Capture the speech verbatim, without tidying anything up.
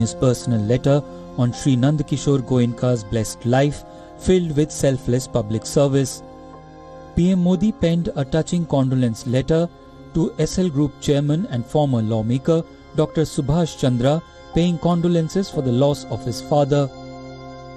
his personal letter on Sri Nandakishore Goenka's blessed life filled with selfless public service. P M Modi penned a touching condolence letter to S L Group chairman and former lawmaker Doctor Subhash Chandra, paying condolences for the loss of his father.